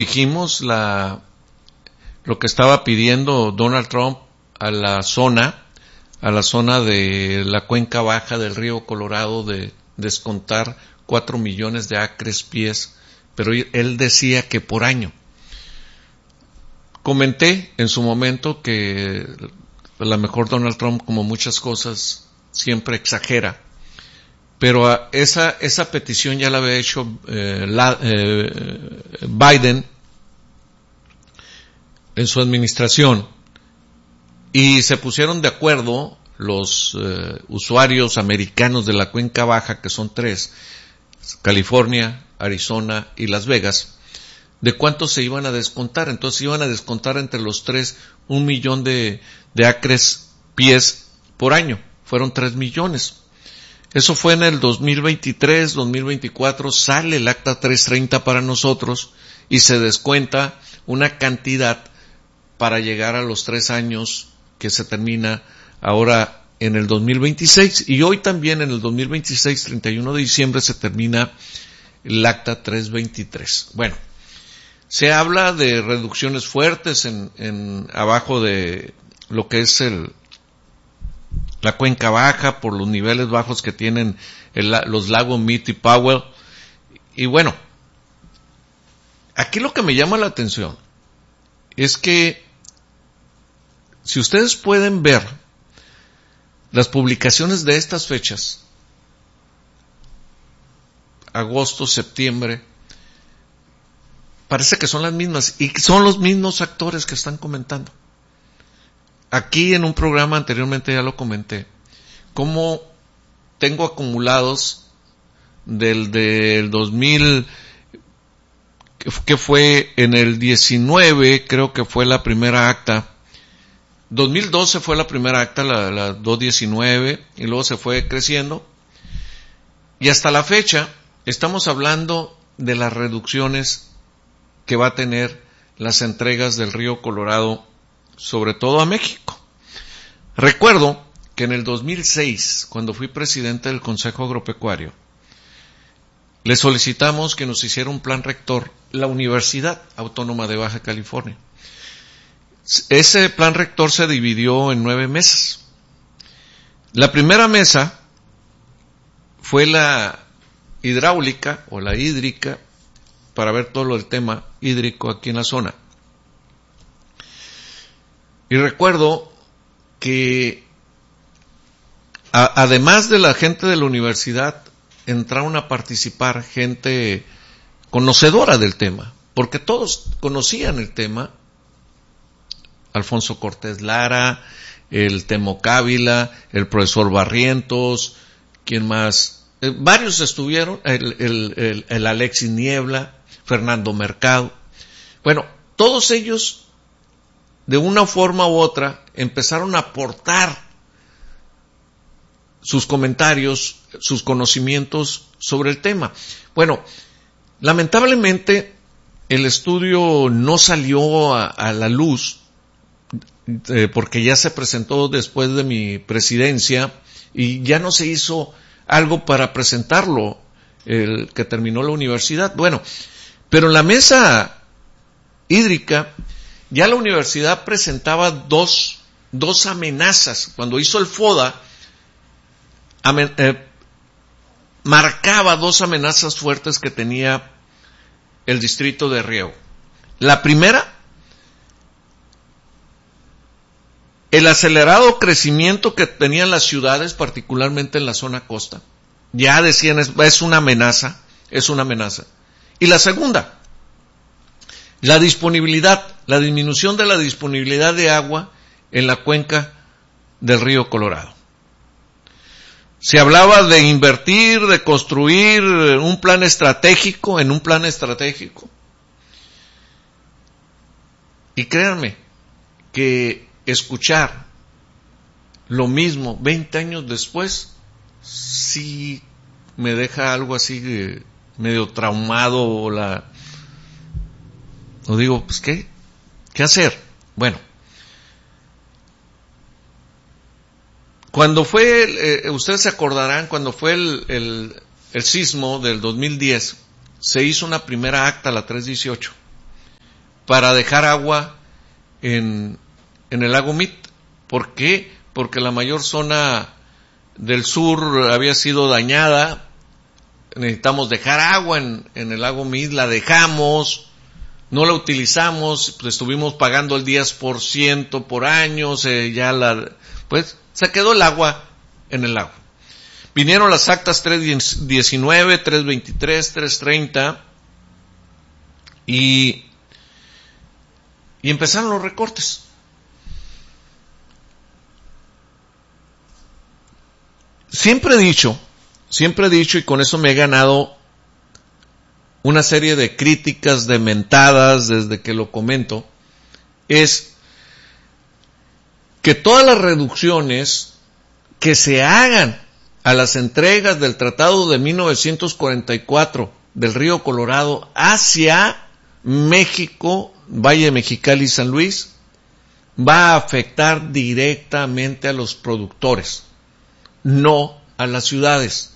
dijimos, lo que estaba pidiendo Donald Trump a la zona de la cuenca baja del río Colorado de descontar 4 millones de acres pies, pero él decía que por año. Comenté en su momento que a lo mejor Donald Trump, como muchas cosas, siempre exagera, pero esa petición ya la había hecho Biden en su administración, y se pusieron de acuerdo los usuarios americanos de la cuenca baja, que son 3, California, Arizona y Las Vegas, de cuánto se iban a descontar. Entonces iban a descontar entre los 3 1 millón de acres pies por año. Fueron 3 millones. Eso fue en el 2023, 2024, sale el acta 330 para nosotros y se descuenta una cantidad para llegar a los 3 años que se termina ahora en el 2026. Y hoy también en el 2026, 31 de diciembre, se termina el acta 323. Bueno, se habla de reducciones fuertes en abajo de lo que es la cuenca baja por los niveles bajos que tienen los lagos Mead y Powell. Y bueno, aquí lo que me llama la atención es que si ustedes pueden ver las publicaciones de estas fechas, agosto, septiembre, parece que son las mismas y son los mismos actores que están comentando. Aquí en un programa anteriormente ya lo comenté, cómo tengo acumulados del 2000, que fue en el 19, creo que fue la primera acta, 2012 fue la primera acta, la 219, y luego se fue creciendo, y hasta la fecha estamos hablando de las reducciones que va a tener las entregas del río Colorado, sobre todo a México. Recuerdo que en el 2006, cuando fui presidente del Consejo Agropecuario, le solicitamos que nos hiciera un plan rector la Universidad Autónoma de Baja California. Ese plan rector se dividió en 9 mesas. La primera mesa fue la hidráulica o la hídrica, para ver todo el tema hídrico aquí en la zona. Y recuerdo que además de la gente de la universidad, entraron a participar gente conocedora del tema, porque todos conocían el tema. Alfonso Cortés Lara, el Temo Cávila, el profesor Barrientos, ¿quién más? Varios estuvieron, el Alexis Niebla, Fernando Mercado. Bueno, todos ellos, de una forma u otra, empezaron a aportar sus comentarios, sus conocimientos sobre el tema. Bueno, lamentablemente el estudio no salió a la luz, porque ya se presentó después de mi presidencia y ya no se hizo algo para presentarlo, el que terminó la universidad. Bueno, pero en la mesa hídrica ya la universidad presentaba dos amenazas. Cuando hizo el FODA, marcaba 2 amenazas fuertes que tenía el distrito de riego. La primera, el acelerado crecimiento que tenían las ciudades, particularmente en la zona costa. Ya decían, es una amenaza, es una amenaza. Y la segunda, la disminución de la disponibilidad de agua en la cuenca del río Colorado. Se hablaba de invertir, de construir un plan estratégico, Y créanme que escuchar lo mismo 20 años después sí me deja algo así medio traumado, o digo, pues ¿qué hacer? Bueno, cuando fue, ustedes se acordarán, cuando fue el sismo del 2010, se hizo una primera acta, la 318, para dejar agua en el lago Mead. ¿Por qué? Porque la mayor zona del sur había sido dañada. Necesitamos dejar agua en el lago Mead, la dejamos, no la utilizamos, pues estuvimos pagando el 10% por año, pues se quedó el agua en el lago. Vinieron las actas 319, 323, 330 y empezaron los recortes. Siempre he dicho y con eso me he ganado una serie de críticas, de mentadas desde que lo comento, es que todas las reducciones que se hagan a las entregas del Tratado de 1944 del Río Colorado hacia México, Valle Mexicali y San Luis, va a afectar directamente a los productores, no a las ciudades.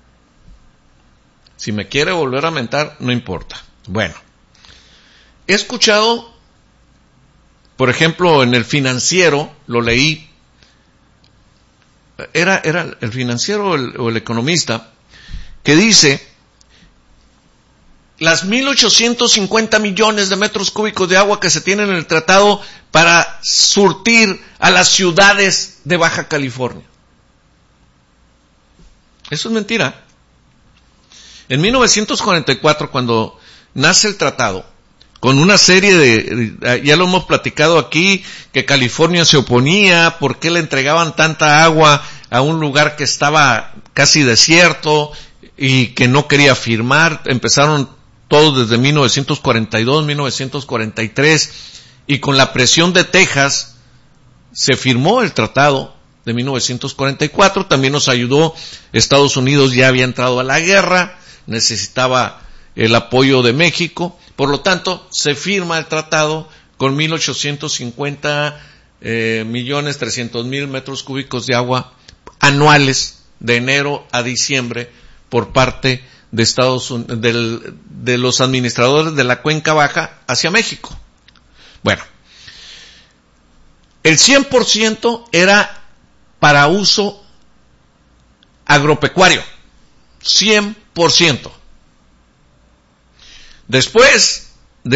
Si me quiere volver a mentar, no importa. Bueno, he escuchado, por ejemplo, en el Financiero, lo leí, era el Financiero o el Economista, que dice, las 1,850 millones de metros cúbicos de agua que se tienen en el tratado para surtir a las ciudades de Baja California. Eso es mentira. En 1944, cuando nace el tratado, con una serie ya lo hemos platicado aquí, que California se oponía, por qué le entregaban tanta agua a un lugar que estaba casi desierto y que no quería firmar. Empezaron todo desde 1942, 1943, y con la presión de Texas se firmó el tratado de 1944. También nos ayudó, Estados Unidos ya había entrado a la guerra, necesitaba el apoyo de México, por lo tanto se firma el tratado con 1,850 millones 300,000 metros cúbicos de agua anuales de enero a diciembre por parte de Estados Unidos, de los administradores de la Cuenca Baja hacia México. Bueno, el 100% era para uso agropecuario, 100%. Después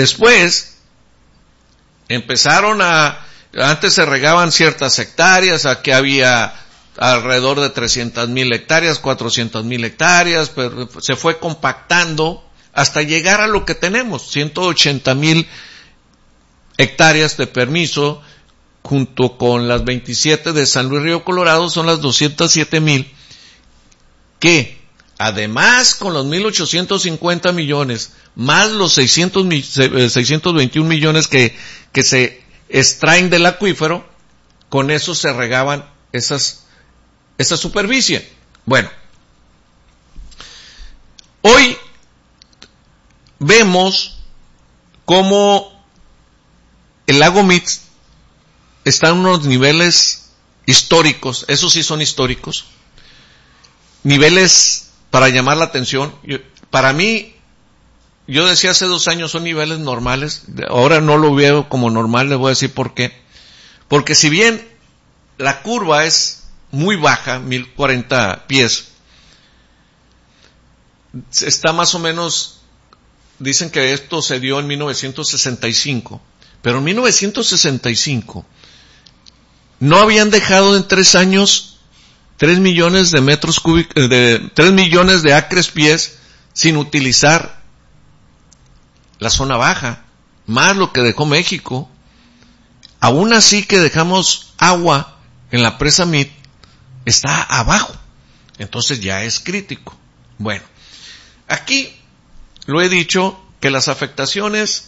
empezaron antes se regaban ciertas hectáreas, aquí había alrededor de 300,000 hectáreas, 400,000 hectáreas, pero se fue compactando hasta llegar a lo que tenemos, 180,000 hectáreas de permiso, junto con las 27 de San Luis Río Colorado, son las 207,000, que además con los 1,850 millones, más los 621 millones que se extraen del acuífero, con eso se regaban esa superficie. Bueno, hoy vemos cómo el lago Mead está en unos niveles históricos, esos sí son históricos, niveles para llamar la atención. Para mí, yo decía hace 2 años son niveles normales, ahora no lo veo como normal, les voy a decir por qué. Porque si bien la curva es muy baja, 1,040 pies, está más o menos, dicen que esto se dio en 1965, pero en 1965 no habían dejado en 3 años 3 millones de metros cúbicos, 3 millones de acres pies sin utilizar la zona baja, más lo que dejó México. Aún así que dejamos agua en la presa Mead, está abajo. Entonces ya es crítico. Bueno, aquí lo he dicho que las afectaciones,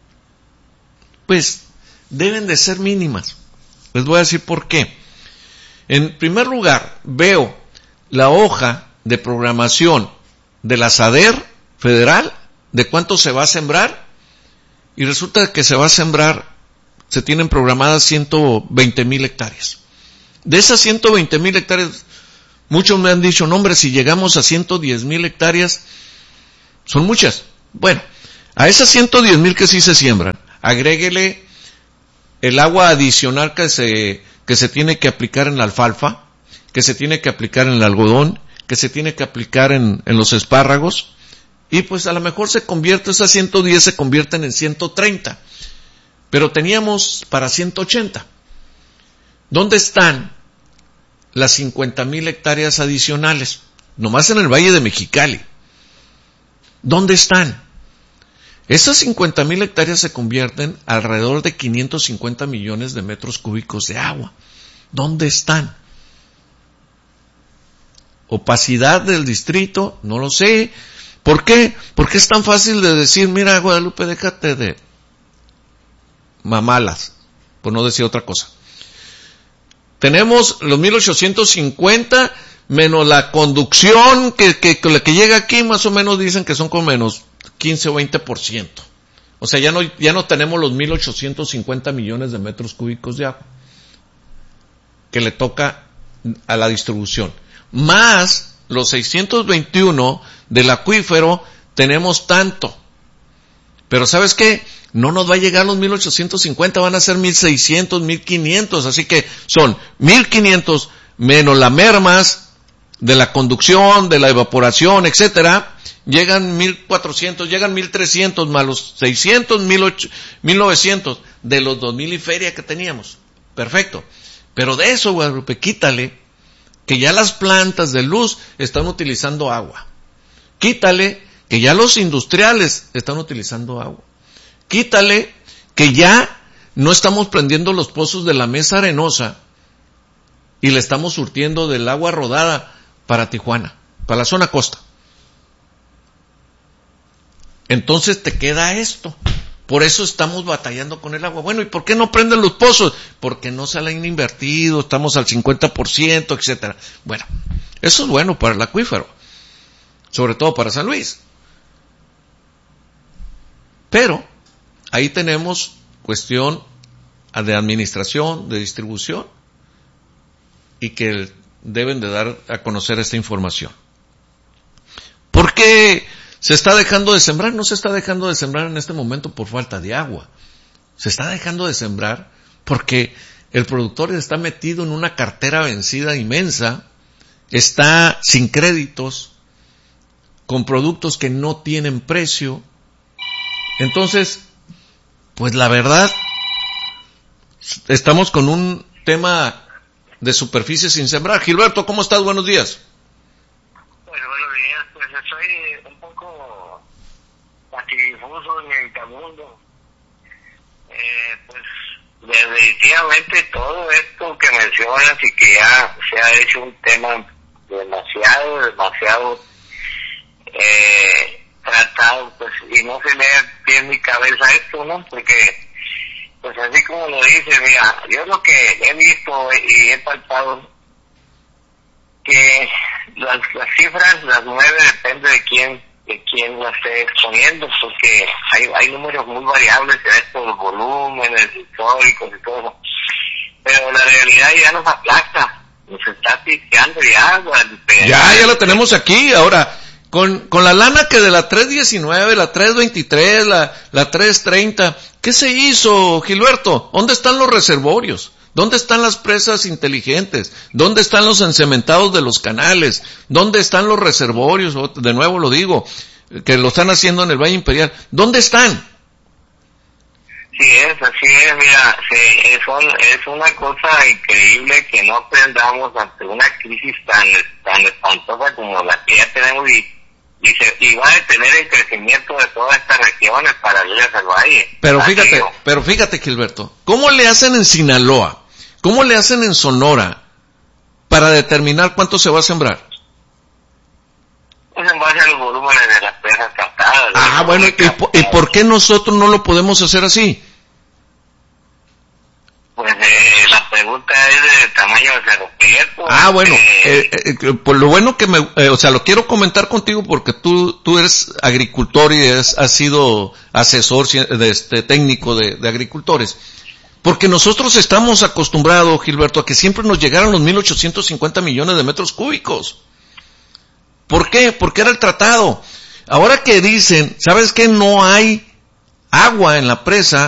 pues, deben de ser mínimas. Les voy a decir por qué. En primer lugar, veo la hoja de programación de la SADER federal de cuánto se va a sembrar, y resulta que se tienen programadas 120,000 hectáreas. De esas 120,000 hectáreas, muchos me han dicho, no hombre, si llegamos a 110,000 hectáreas, son muchas. Bueno, a esas 110,000 que sí se siembran, agréguele el agua adicional que se tiene que aplicar en la alfalfa, que se tiene que aplicar en el algodón, que se tiene que aplicar en los espárragos, y pues a lo mejor esas 110 se convierten en 130, pero teníamos para 180. ¿Dónde están las 50,000 hectáreas adicionales? Nomás en el Valle de Mexicali. ¿Dónde están? Esas 50,000 hectáreas se convierten alrededor de 550 millones de metros cúbicos de agua. ¿Dónde están? Opacidad del distrito, no lo sé. ¿Por qué? Porque es tan fácil de decir, mira, Guadalupe, déjate de mamalas, por no decir otra cosa. Tenemos los 1850 menos la conducción que llega aquí, más o menos dicen que son con menos 15 o 20%. O sea, ya no tenemos los 1850 millones de metros cúbicos de agua que le toca a la distribución. Más los 621 del acuífero tenemos tanto. Pero ¿sabes qué? No nos va a llegar los 1850, van a ser 1600, 1500, así que son 1500 menos las mermas de la conducción, de la evaporación, etcétera, llegan 1400, llegan 1300 más los 600, 1900 de los 2000 y feria que teníamos. Perfecto. Pero de eso, Guadalupe, quítale que ya las plantas de luz están utilizando agua. Quítale que ya los industriales están utilizando agua. Quítale que ya no estamos prendiendo los pozos de la Mesa Arenosa y le estamos surtiendo del agua rodada para Tijuana, para la zona costa. Entonces te queda esto. Por eso estamos batallando con el agua. Bueno, ¿y por qué no prenden los pozos? Porque no se le han invertido, estamos al 50%, etcétera. Bueno, eso es bueno para el acuífero, sobre todo para San Luis. Pero ahí tenemos cuestión de administración, de distribución, y que deben de dar a conocer esta información. ¿Por qué se está dejando de sembrar? No se está dejando de sembrar en este momento por falta de agua. Se está dejando de sembrar porque el productor está metido en una cartera vencida inmensa, está sin créditos, con productos que no tienen precio. Entonces, pues la verdad, estamos con un tema de superficie sin sembrar. Gilberto, ¿cómo estás? Buenos días. Bueno, buenos días. Pues estoy un poco patidifuso en el tabundo. Pues definitivamente todo esto que mencionas y que ya se ha hecho un tema demasiado tratado, pues, y no se le pie en mi cabeza esto, ¿no? Porque, pues así como lo dice, mira, yo lo que he visto y he palpado, que las cifras, las 9, depende de quién las esté exponiendo, porque hay números muy variables en estos volúmenes históricos y todo eso. Pero la realidad ya nos aplasta, nos está pisteando ya. Ya lo tenemos aquí, ahora. Con la lana que de la 319, la 323, la 330, ¿qué se hizo, Gilberto? ¿Dónde están los reservorios? ¿Dónde están las presas inteligentes? ¿Dónde están los encementados de los canales? ¿Dónde están los reservorios? De nuevo lo digo, que lo están haciendo en el Valle Imperial. ¿Dónde están? Sí, así es, mira, es una cosa increíble que no aprendamos ante una crisis tan espantosa como la que ya tenemos y va a detener el crecimiento de todas estas regiones paralelas al valle. Pero fíjate, Gilberto, ¿cómo le hacen en Sinaloa? ¿Cómo le hacen en Sonora para determinar cuánto se va a sembrar? Pues en base a los volúmenes de las presas captadas. Bueno, ¿y por qué nosotros no lo podemos hacer así? Pues la pregunta es del tamaño del Cerro Prieto. Bueno, pues lo bueno que lo quiero comentar contigo porque tú eres agricultor y has sido asesor técnico de agricultores. Porque nosotros estamos acostumbrados, Gilberto, a que siempre nos llegaran los 1850 millones de metros cúbicos. ¿Por qué? Porque era el tratado. Ahora que dicen, ¿sabes qué? No hay agua en la presa,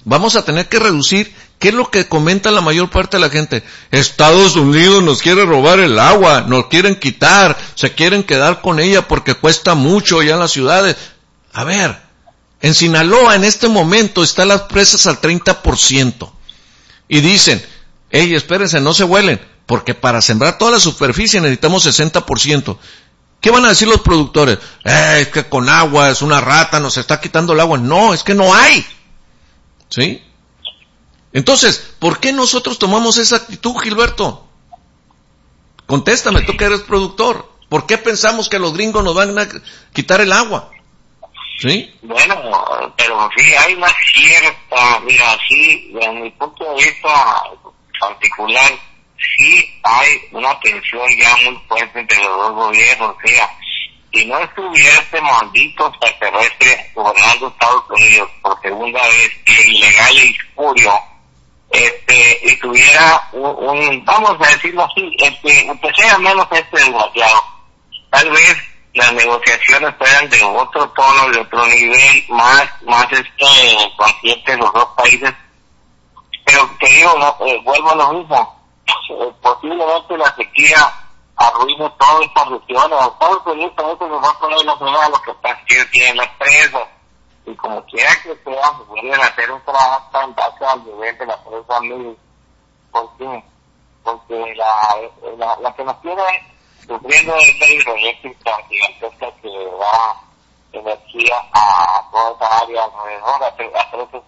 vamos a tener que reducir. ¿Qué es lo que comenta la mayor parte de la gente? Estados Unidos nos quiere robar el agua, nos quieren quitar, se quieren quedar con ella porque cuesta mucho ya en las ciudades. A ver, en Sinaloa en este momento están las presas al 30%. Y dicen, hey, espérense, no se vuelen, porque para sembrar toda la superficie necesitamos 60%. ¿Qué van a decir los productores? Es que con agua es una rata, nos está quitando el agua. No, es que no hay. ¿Sí? Entonces, ¿por qué nosotros tomamos esa actitud, Gilberto? Contéstame, tú que eres productor. ¿Por qué pensamos que los gringos nos van a quitar el agua? ¿Sí? Bueno, pero sí hay una cierta, mira, sí, desde mi punto de vista particular, sí hay una tensión ya muy fuerte entre los dos gobiernos. O sea, si no estuviera este maldito extraterrestre gobernando Estados Unidos por segunda vez, ilegal y espurio, y tuviera un, vamos a decirlo así, que sea menos desgraciado, tal vez las negociaciones fueran de otro tono, de otro nivel, más conscientes los dos países. Pero te digo, vuelvo a lo mismo, posiblemente la sequía arruine toda esta región. Estados Unidos también se nos va a poner la prueba de lo que tienen las presas, y como quiera que sea, se pueden hacer un trabajo en base al nivel de la presa mil. ¿Por qué? Porque la que nos tiene sufriendo es la hidroeléctrica gigantesca que da energía a toda esa área alrededor, a 3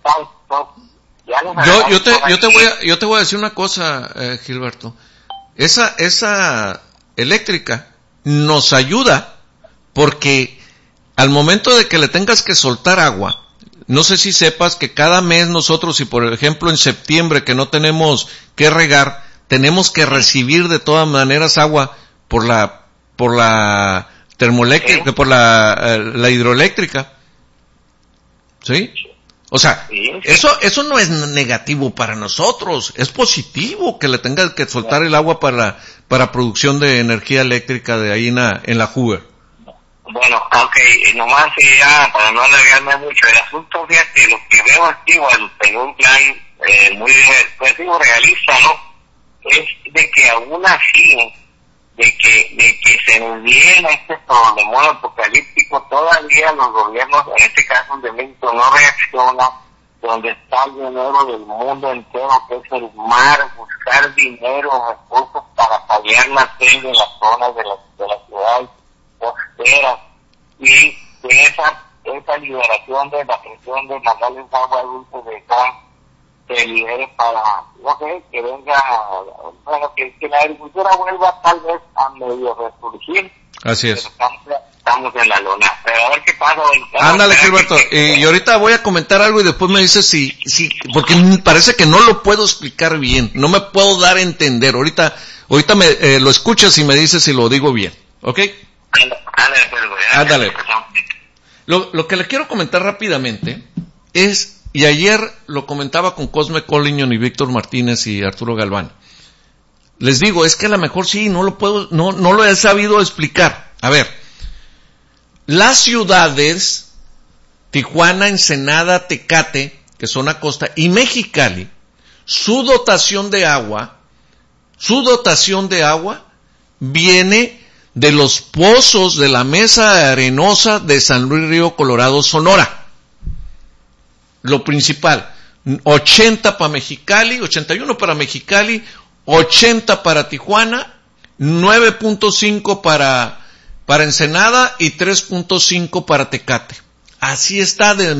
estados. Yo te voy a decir una cosa, Gilberto. Esa eléctrica nos ayuda porque al momento de que le tengas que soltar agua, no sé si sepas que cada mes nosotros, si por ejemplo en septiembre que no tenemos que regar, tenemos que recibir de todas maneras agua por la termoeléctrica, ¿sí? Por la hidroeléctrica. ¿Sí? O sea, eso no es negativo para nosotros, es positivo que le tengas que soltar el agua para producción de energía eléctrica de ahí en la Hoover. Bueno, nomás ya, para no alargarme mucho, el asunto, fíjate, lo que veo aquí, bueno, tengo un plan muy, pues digo, realista, ¿no? Es de que aún así, de que se nos viene este problema apocalíptico, todavía los gobiernos, en este caso de México, no reaccionan, donde está el dinero del mundo entero, que es el mar, buscar dinero, recursos para paliar la sed en las zonas de las ciudades costeras, y de esa liberación de la presión de mandarles agua dulce de gas se libere para, no sé, que venga, bueno, que la agricultura vuelva tal vez a medio resurgir. Así es. Estamos en la lona, pero a ver qué pasa. Ándale, Gilberto, y ahorita voy a comentar algo y después me dices si, porque parece que no lo puedo explicar bien, no me puedo dar a entender. Ahorita lo escuchas y me dices si lo digo bien, ¿ok? Ándale. Lo que le quiero comentar rápidamente es, y ayer lo comentaba con Cosme Collignon y Víctor Martínez y Arturo Galván. Les digo, es que a lo mejor sí, no lo he sabido explicar. A ver, las ciudades, Tijuana, Ensenada, Tecate, que son a costa, y Mexicali, su dotación de agua viene de los pozos de la mesa arenosa de San Luis Río Colorado, Sonora. Lo principal, 80 para Mexicali, 81 para Mexicali, 80 para Tijuana, 9.5 para Ensenada y 3.5 para Tecate. Así está desde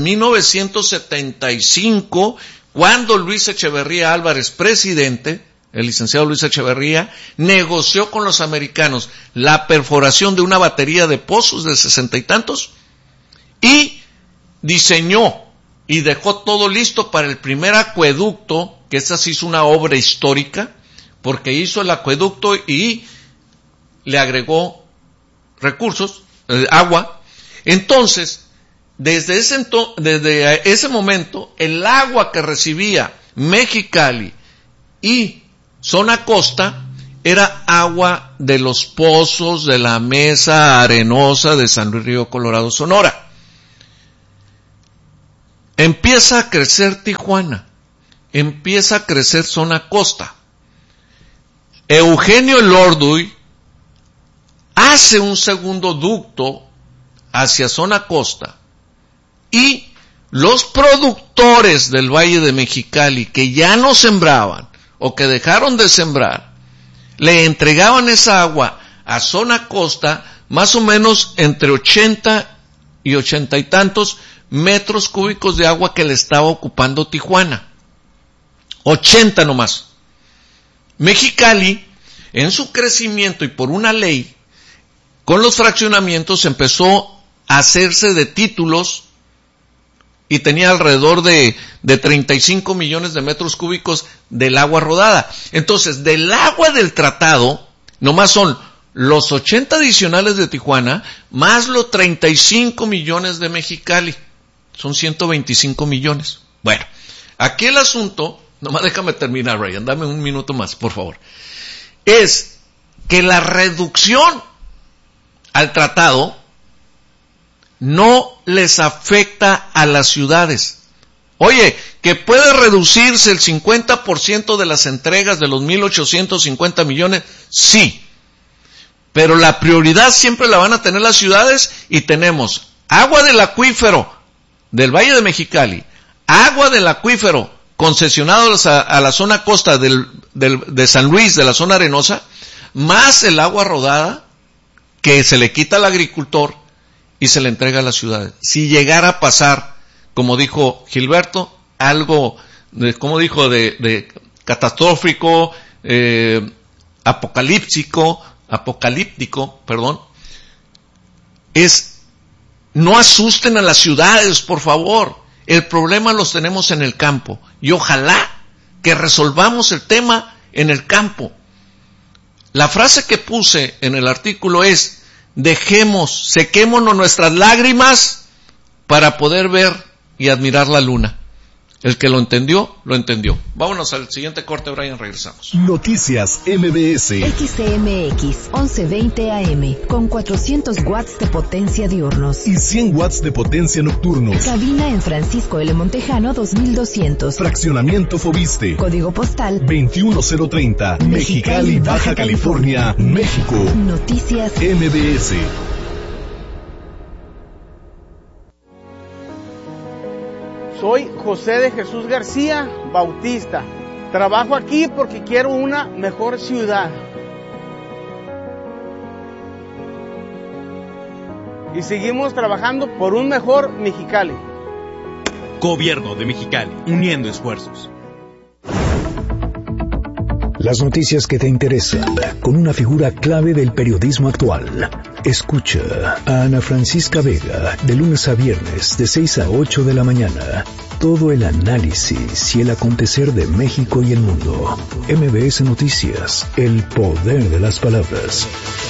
1975, cuando Luis Echeverría Álvarez, presidente, el licenciado Luis Echeverría, negoció con los americanos la perforación de una batería de pozos de 60 y tantos y diseñó y dejó todo listo para el primer acueducto, que esa sí hizo una obra histórica, porque hizo el acueducto y le agregó recursos, agua. Entonces, desde ese momento, el agua que recibía Mexicali y zona costa era agua de los pozos de la mesa arenosa de San Luis Río Colorado, Sonora. empieza a crecer Tijuana, empieza a crecer zona costa. Eugenio Elorduy hace un segundo ducto hacia zona costa y los productores del Valle de Mexicali que ya no sembraban o que dejaron de sembrar, le entregaban esa agua a zona costa más o menos entre 80 y 80 y tantos metros cúbicos de agua que le estaba ocupando Tijuana. 80 nomás. Mexicali, en su crecimiento y por una ley, con los fraccionamientos empezó a hacerse de títulos y tenía alrededor de 35 millones de metros cúbicos del agua rodada. Entonces, del agua del tratado, nomás son los 80 adicionales de Tijuana, más los 35 millones de Mexicali. Son 125 millones. Bueno, aquí el asunto, nomás déjame terminar, Ryan, dame un minuto más, por favor. Es que la reducción al tratado no les afecta a las ciudades. Oye, que puede reducirse el 50% de las entregas de los 1,850 millones, sí. Pero la prioridad siempre la van a tener las ciudades y tenemos agua del acuífero del Valle de Mexicali, agua del acuífero concesionado a la zona costa de San Luis, de la zona arenosa, más el agua rodada que se le quita al agricultor y se le entrega a las ciudades. Si llegara a pasar, como dijo Gilberto, algo, de catastrófico, apocalíptico, no asusten a las ciudades, por favor. El problema los tenemos en el campo y ojalá que resolvamos el tema en el campo. La frase que puse en el artículo es: sequémonos nuestras lágrimas para poder ver y admirar la luna. El que lo entendió, lo entendió. Vámonos al siguiente corte, Brian, regresamos. Noticias MBS. XCMX 1120 AM con 400 watts de potencia diurnos y 100 watts de potencia nocturnos. Cabina en Francisco L. Montejano 2200. Fraccionamiento Fobiste. Código postal 21030. Mexicali, Baja California, México. Noticias MBS. Soy José de Jesús García Bautista. Trabajo aquí porque quiero una mejor ciudad. Y seguimos trabajando por un mejor Mexicali. Gobierno de Mexicali, uniendo esfuerzos. Las noticias que te interesan, con una figura clave del periodismo actual. Escucha a Ana Francisca Vega, de lunes a viernes, de 6 a 8 de la mañana. Todo el análisis y el acontecer de México y el mundo. MBS Noticias, el poder de las palabras.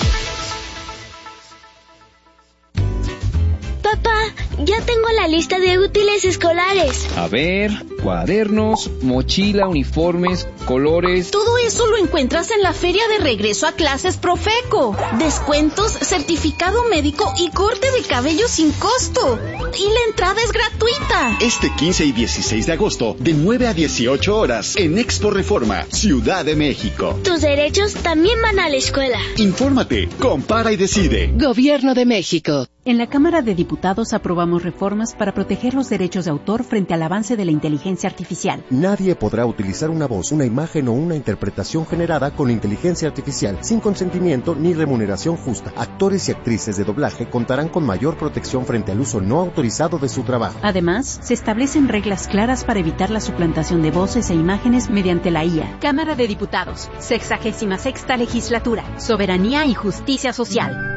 Papá, ya tengo la lista de útiles escolares. A ver, cuadernos, mochila, uniformes, colores. Todo eso lo encuentras en la Feria de Regreso a Clases Profeco. Descuentos, certificado médico y corte de cabello sin costo. Y la entrada es gratuita. Este 15 y 16 de agosto, de 9 a 18 horas, en Expo Reforma, Ciudad de México. Tus derechos también van a la escuela. Infórmate, compara y decide. Gobierno de México. En la Cámara de Diputados aprobamos reformas para proteger los derechos de autor frente al avance de la inteligencia artificial. Nadie podrá utilizar una voz, una imagen o una interpretación generada con inteligencia artificial sin consentimiento ni remuneración justa. Actores y actrices de doblaje contarán con mayor protección frente al uso no autorizado de su trabajo. Además, se establecen reglas claras para evitar la suplantación de voces e imágenes mediante la IA. Cámara de Diputados, 66ª Legislatura, Soberanía y Justicia Social.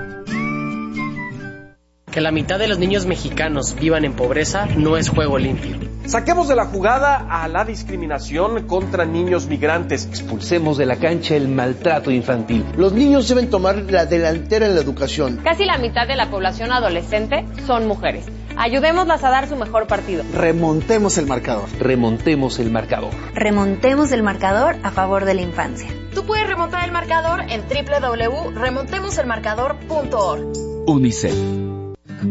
Que la mitad de los niños mexicanos vivan en pobreza no es juego limpio. Saquemos de la jugada a la discriminación contra niños migrantes. Expulsemos de la cancha el maltrato infantil. Los niños deben tomar la delantera en la educación. Casi la mitad de la población adolescente son mujeres. Ayudémoslas a dar su mejor partido. Remontemos el marcador. Remontemos el marcador. Remontemos el marcador a favor de la infancia. Tú puedes remontar el marcador en www.remontemoselmarcador.org. UNICEF.